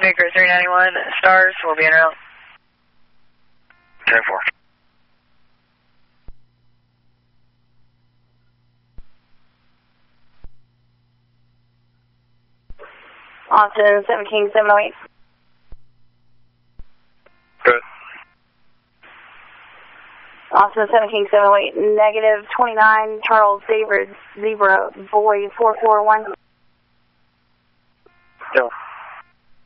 Baker 391, stars, we'll be en route. 10-4. Austin 7 King 708. Good. Austin 7 King 708, negative 29, Charles David Zebra, Boy 441. Still.